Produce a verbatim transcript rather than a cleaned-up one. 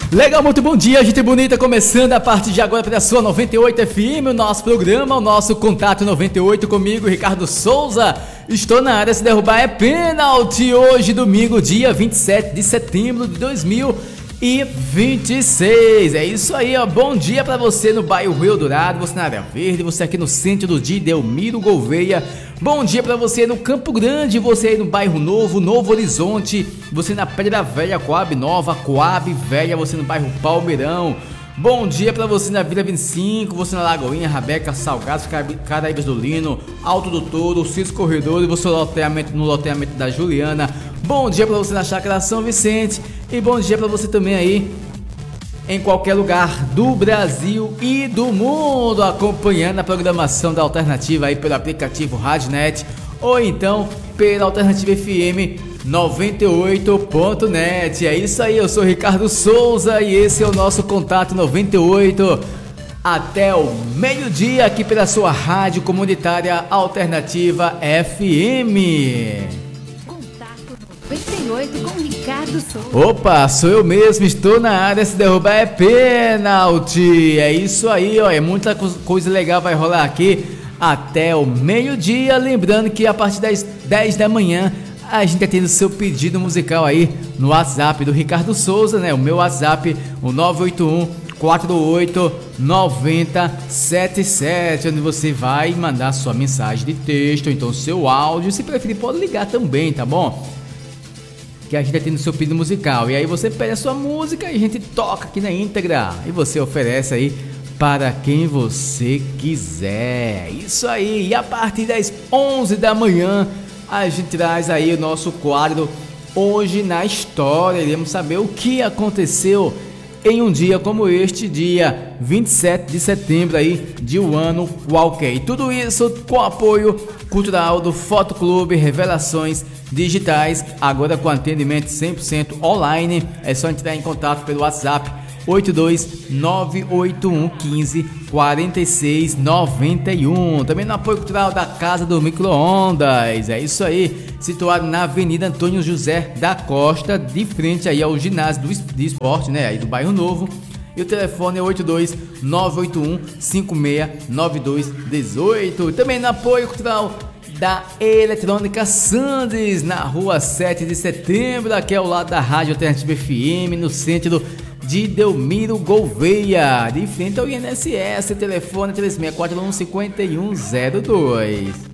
Legal, muito bom dia, gente bonita, começando a partir de agora pela sua noventa e oito F M, o nosso programa, o nosso Contato noventa e oito comigo, Ricardo Souza. Estou na área, se derrubar é pênalti, hoje domingo, dia vinte e sete de setembro de dois mil e vinte e seis. É isso aí, ó. Bom dia pra você no bairro Rio Dourado, você na área verde, você aqui no centro do dia, Delmiro Gouveia. Bom dia pra você no Campo Grande, você aí no bairro Novo, Novo Horizonte, você na Pedra Velha, Coab Nova, Coab Velha, você no bairro Palmeirão. Bom dia pra você na Vila vinte e cinco, você na Lagoinha, Rabeca, Salgados, Caraíbas do Lino, Alto do Touro, Cis Corredor e você no loteamento, no loteamento da Juliana. Bom dia pra você na Chácara São Vicente e bom dia pra você também aí em qualquer lugar do Brasil e do mundo, acompanhando a programação da Alternativa aí pelo aplicativo Radnet ou então pela Alternativa F M noventa e oito ponto net. É isso aí, eu sou Ricardo Souza e esse é o nosso Contato noventa e oito até o meio-dia aqui pela sua rádio comunitária Alternativa F M. noventa e oito com Ricardo Souza. Opa, sou eu mesmo, estou na área, se derrubar é pênalti. É isso aí, ó, é muita coisa legal vai rolar aqui até o meio-dia. Lembrando que a partir das dez da manhã a gente tá tendo seu pedido musical aí no WhatsApp do Ricardo Souza, né? O meu WhatsApp, o nove oito um, quatro oito nove zero sete sete, onde você vai mandar sua mensagem de texto, ou então seu áudio, se preferir pode ligar também, tá bom? Que a gente tá tendo seu pedido musical, e aí você pede a sua música e a gente toca aqui na íntegra, e você oferece aí para quem você quiser. Isso aí, e a partir das onze da manhã a gente traz aí o nosso quadro Hoje na História. Iremos saber o que aconteceu em um dia como este, dia vinte e sete de setembro aí de um ano qualquer. E tudo isso com apoio cultural do Fotoclube Revelações Digitais, agora com atendimento cem por cento online. É só entrar em contato pelo WhatsApp oito dois nove oito um um cinco quatro seis nove um. Também no apoio cultural da Casa do Micro-Ondas. É isso aí, situado na Avenida Antônio José da Costa, de frente aí ao ginásio do de esporte, né, aí do bairro Novo. E o telefone é oito dois nove oito um cinco seis nove dois um oito. Também no apoio cultural da Eletrônica Sandes, na rua sete de setembro, aqui ao lado da Rádio Alternativa F M, no centro de Delmiro Gouveia, de frente ao I N S S. Telefone três seis quatro um cinco um zero dois.